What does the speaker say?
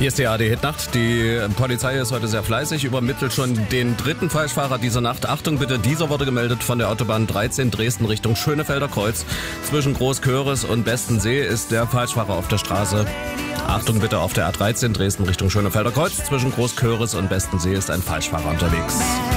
Hier ist die ARD-Hitnacht. Die Polizei ist heute sehr fleißig, übermittelt schon den dritten Falschfahrer dieser Nacht. Achtung bitte, dieser wurde gemeldet von der Autobahn 13 Dresden Richtung Schönefelder Kreuz. Zwischen Großköris und Bestensee ist der Falschfahrer auf der Straße. Achtung bitte, auf der A13 Dresden Richtung Schönefelder Kreuz. Zwischen Großköris und Bestensee ist ein Falschfahrer unterwegs.